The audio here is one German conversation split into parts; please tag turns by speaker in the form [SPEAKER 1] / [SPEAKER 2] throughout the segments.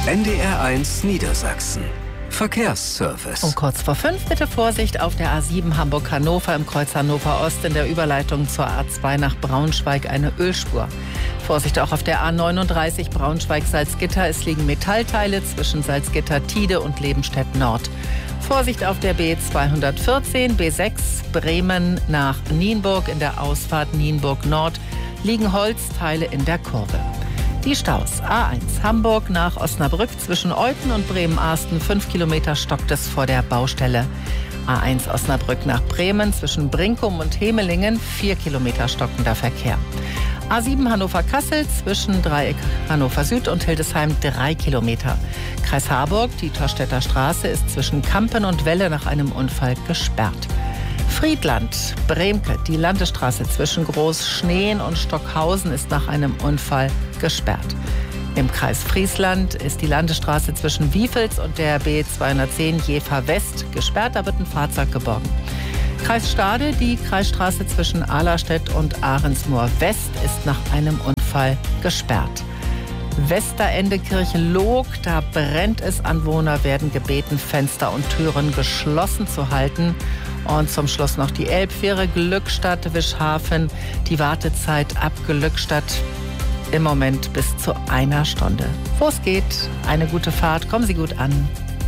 [SPEAKER 1] NDR1 Niedersachsen. Verkehrsservice.
[SPEAKER 2] Um kurz vor 5 bitte Vorsicht auf der A7 Hamburg-Hannover im Kreuz Hannover Ost in der Überleitung zur A2 nach Braunschweig eine Ölspur. Vorsicht auch auf der A39 Braunschweig-Salzgitter. Es liegen Metallteile zwischen Salzgitter-Tide und Lebenstedt Nord. Vorsicht auf der B214, B6 Bremen nach Nienburg. In der Ausfahrt Nienburg Nord liegen Holzteile in der Kurve. Die Staus. A1 Hamburg nach Osnabrück zwischen Euthen und Bremen-Arsten. 5 Kilometer stockt es vor der Baustelle. A1 Osnabrück nach Bremen zwischen Brinkum und Hemelingen. 4 Kilometer stockender Verkehr. A7 Hannover-Kassel zwischen Dreieck Hannover Süd und Hildesheim 3 Kilometer. Kreis Harburg, die Torstädter Straße ist zwischen Kampen und Welle nach einem Unfall gesperrt. Friedland, Bremke, die Landesstraße zwischen Großschneen und Stockhausen ist nach einem Unfall gesperrt. Im Kreis Friesland ist die Landesstraße zwischen Wiefels und der B210 Jever West gesperrt, da wird ein Fahrzeug geborgen. Kreis Stade, die Kreisstraße zwischen Ahlerstedt und Ahrensmoor West ist nach einem Unfall gesperrt. Westerende Kirchenloog, da brennt es. Anwohner werden gebeten, Fenster und Türen geschlossen zu halten. Und zum Schluss noch die Elbfähre Glückstadt-Wischhafen. Die Wartezeit ab Glückstadt im Moment bis zu 1 Stunde. Wo es geht, eine gute Fahrt. Kommen Sie gut an.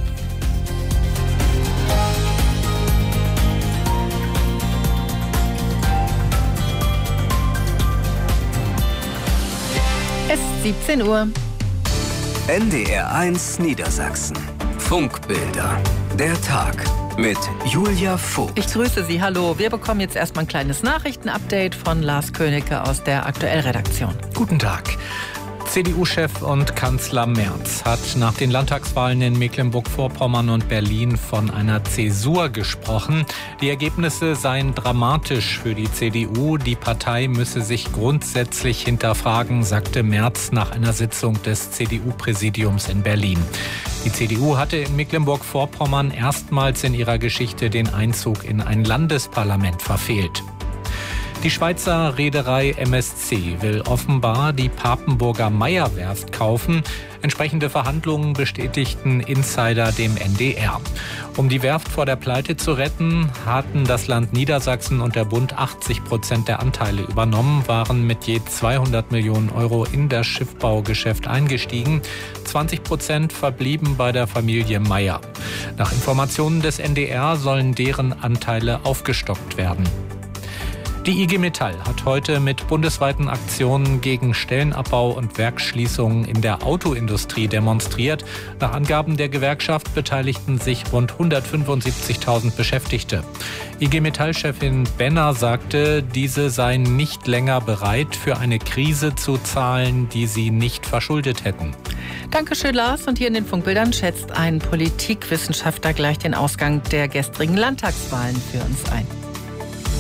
[SPEAKER 2] Es ist 17 Uhr.
[SPEAKER 1] NDR1 Niedersachsen. Funkbilder. Der Tag mit Julia Vogt.
[SPEAKER 2] Ich grüße Sie, hallo. Wir bekommen jetzt erstmal ein kleines Nachrichtenupdate von Lars Königke aus der Aktuellredaktion.
[SPEAKER 3] Guten Tag. CDU-Chef und Kanzler Merz hat nach den Landtagswahlen in Mecklenburg-Vorpommern und Berlin von einer Zäsur gesprochen. Die Ergebnisse seien dramatisch für die CDU. Die Partei müsse sich grundsätzlich hinterfragen, sagte Merz nach einer Sitzung des CDU-Präsidiums in Berlin. Die CDU hatte in Mecklenburg-Vorpommern erstmals in ihrer Geschichte den Einzug in ein Landesparlament verfehlt. Die Schweizer Reederei MSC will offenbar die Papenburger Meyer-Werft kaufen. Entsprechende Verhandlungen bestätigten Insider dem NDR. Um die Werft vor der Pleite zu retten, hatten das Land Niedersachsen und der Bund 80% der Anteile übernommen, waren mit je 200 Millionen Euro in das Schiffbaugeschäft eingestiegen. 20% verblieben bei der Familie Meyer. Nach Informationen des NDR sollen deren Anteile aufgestockt werden. Die IG Metall hat heute mit bundesweiten Aktionen gegen Stellenabbau und Werksschließungen in der Autoindustrie demonstriert. Nach Angaben der Gewerkschaft beteiligten sich rund 175.000 Beschäftigte. IG Metall-Chefin Benner sagte, diese seien nicht länger bereit, für eine Krise zu zahlen, die sie nicht verschuldet hätten.
[SPEAKER 2] Dankeschön, Lars. Und hier in den Funkbildern schätzt ein Politikwissenschaftler gleich den Ausgang der gestrigen Landtagswahlen für uns ein.